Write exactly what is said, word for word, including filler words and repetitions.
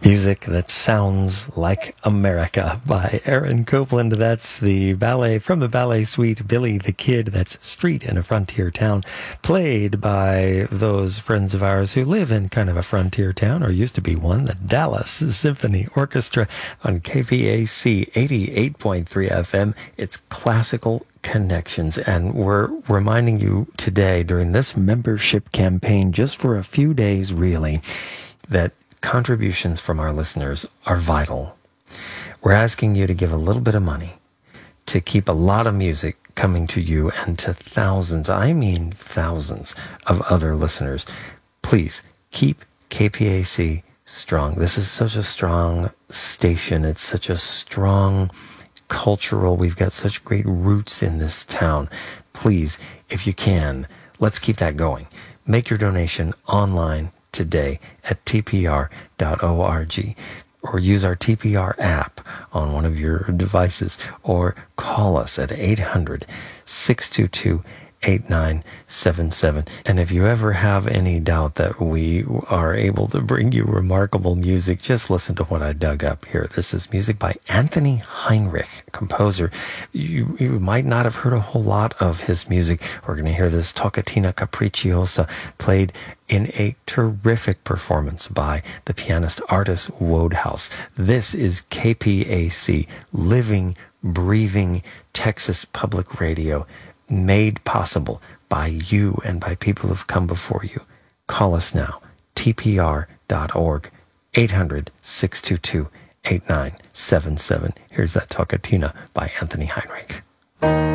Music that sounds like America by Aaron Copland. That's the ballet from the ballet suite Billy the Kid. That's Street in a Frontier Town, played by those friends of ours who live in kind of a frontier town, or used to be one, the Dallas Symphony Orchestra on K P A C eighty-eight point three F M. It's Classical Connections, and we're reminding you today during this membership campaign, just for a few days really, that contributions from our listeners are vital. We're asking you to give a little bit of money to keep a lot of music coming to you and to thousands, I mean thousands of other listeners. Please keep K P A C strong. This is such a strong station. It's such a strong cultural, we've got such great roots in this town. Please, if you can, let's keep that going. Make your donation online today at T P R dot org, or use our T P R app on one of your devices, or call us at eight hundred, six two two, eight nine seven seven. And if you ever have any doubt that we are able to bring you remarkable music, just listen to what I dug up here. This is music by Anthony Heinrich, composer. You, you might not have heard a whole lot of his music. We're going to hear this Toccatina Capricciosa played in a terrific performance by the pianist Artis Wodehouse. This is K P A C, living, breathing Texas Public Radio, made possible by you and by people who've come before you. Call us now, T P R dot org, eight hundred, six two two, eight nine seven seven. Here's that Toccatina by Anthony Heinrich.